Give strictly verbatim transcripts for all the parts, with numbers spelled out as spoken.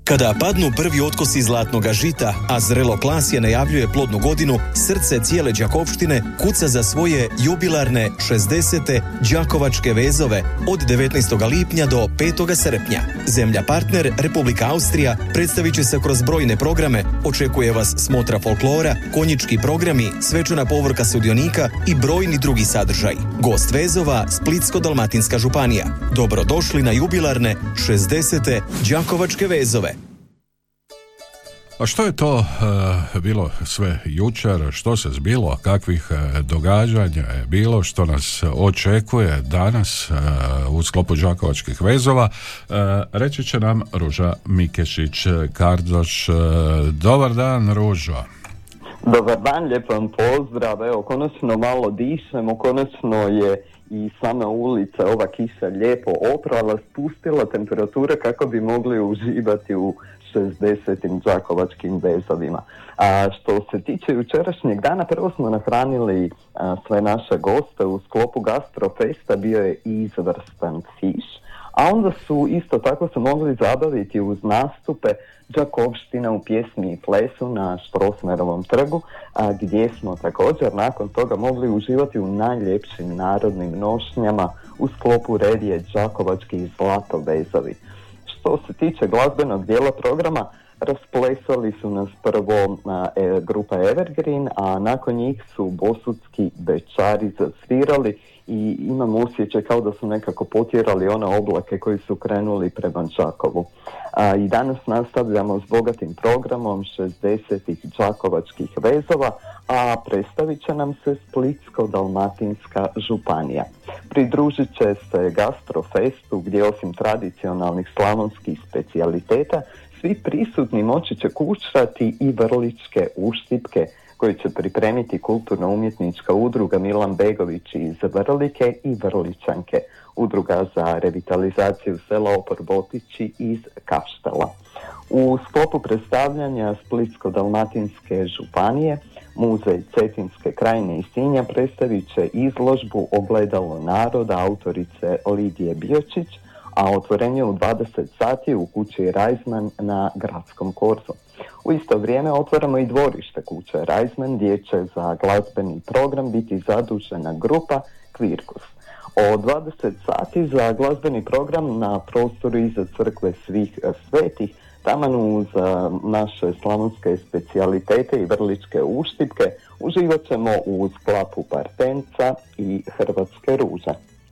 Kada padnu prvi otkosi zlatnoga žita, a zrelo klasje najavljuje plodnu godinu, srce cijele Đakovštine kuca za svoje jubilarne šezdesete Đakovačke vezove od devetnaestog lipnja do petog srpnja. Zemlja partner Republika Austrija predstavit će se kroz brojne programe, očekuje vas smotra folklora, konjički programi, svečana povorka sudionika i brojni drugi sadržaj. Gost vezova Splitsko-dalmatinska županija. Dobrodošli na jubilarne šezdesete Đakovačke vezove. A što je to uh, bilo sve jučer, što se zbilo, kakvih uh, događanja je bilo, što nas očekuje danas uh, u sklopu Đakovačkih vezova, uh, reći će nam Ruža Mikešić-Kardoš. Uh, dobar dan, Ružo. Dobar dan, lijep vam pozdrav. Evo, konačno malo dišemo, konačno je i sama ulica, ova kiša lijepo oprala, spustila temperature kako bi mogli uživati u šezdesetim Đakovačkim vezovima. A što se tiče jučerašnjeg dana, prvo smo nahranili a, sve naše goste u sklopu Gastrofesta, bio je izvrstan fiš, a onda su isto tako se mogli zabaviti uz nastupe Đakovština u pjesmi i plesu na Štrosmajerovom trgu, a gdje smo također nakon toga mogli uživati u najljepšim narodnim nošnjama u sklopu redije Đakovački zlatovezovi. Što se tiče glazbenog dijela programa, rasplesali su nas prvo a, e, grupa Evergreen, a nakon njih su Bosutski Bečari zasvirali i imam osjećaj kao da su nekako potjerali one oblake koji su krenuli prema Đakovu. A, I danas nastavljamo s bogatim programom šezdesetih Đakovačkih vezova, a predstavit će nam se Splitsko-dalmatinska županija. Pridružit će se Gastrofestu gdje osim tradicionalnih slavonskih specijaliteta svi prisutni moći će kušati i vrličke uštipke koje će pripremiti kulturno-umjetnička udruga Milan Begović iz Vrlike i Vrličanke, udruga za revitalizaciju sela Oporbotići iz Kaštela. U sklopu predstavljanja Splitsko-dalmatinske županije Muzej Cetinske krajine i Sinja predstavit će izložbu Ogledalo naroda autorice Lidije Biočić, a otvorenje u dvadeset sati u kući Rajzman na Gradskom korzu. U isto vrijeme otvaramo i dvorište kuće Rajzman gdje će za glazbeni program biti zadužena grupa Kvirkus. O dvadeset sati za glazbeni program na prostoru iza crkve Svih svetih, taman uz naše slavonske specijalitete i vrličke uštipke, uživat ćemo u sklapu Partenca i Hrvatske ruže.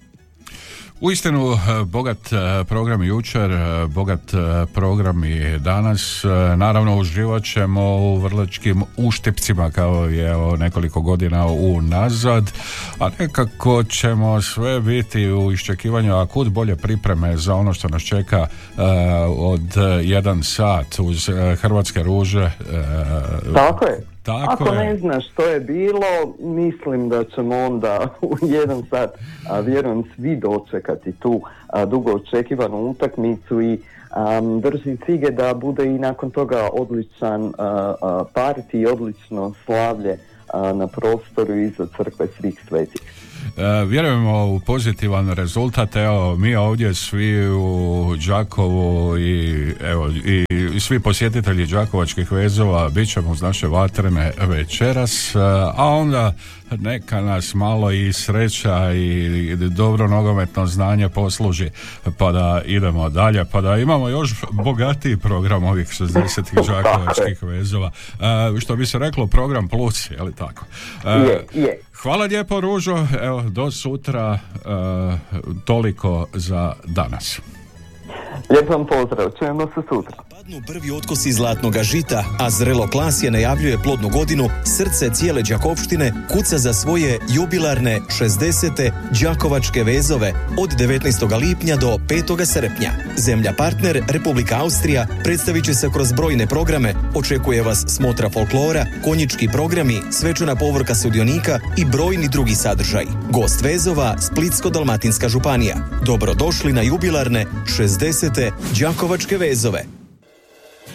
Uistinu bogat program jučer, bogat program i danas. Naravno uživat ćemo u vrličkim uštipcima kao je o nekoliko godina unazad, a nekako ćemo sve biti u iščekivanju akut bolje pripreme za ono što nas čeka uh, od jedan sat uz uh, Hrvatske ruže. Uh, Tako je. Tako Ako je. ne znaš što je bilo, mislim da ćemo onda u jedan sat, a, vjerujem, svi dočekati tu a, dugo očekivanu utakmicu i a, držim fige da bude i nakon toga odličan a, a, parti i odlično slavlje a, na prostoru iza crkve Svih svetih. E, vjerujemo u pozitivan rezultat. Evo, mi ovdje svi u Đakovu i, evo, i, i svi posjetitelji Đakovačkih vezova bit ćemo uz naše vatrene večeras, a onda neka nas malo i sreća i dobro nogometno znanje posluži pa da idemo dalje, pa da imamo još bogatiji program ovih šezdesetih Đakovačkih vezova, e, što bi se reklo program plus, je li tako? E, je, je. Hvala lijepo, Ružo, evo do sutra, e, toliko za danas. Lijep vam pozdrav, čujemo se sutra. Padnu prvi otkosi zlatnoga žita, a zrelo klasje najavljuje plodnu godinu, srce cijele Đakovštine kuca za svoje jubilarne šezdesete Đakovačke vezove od devetnaestog lipnja do petog srpnja. Zemlja partner Republika Austrija predstavit će se kroz brojne programe, očekuje vas smotra folklora, konjički programi, svečana povorka sudionika i brojni drugi sadržaj. Gost vezova Splitsko-dalmatinska županija. Dobrodošli na jubilarne šezdesete Đakovačke vezove.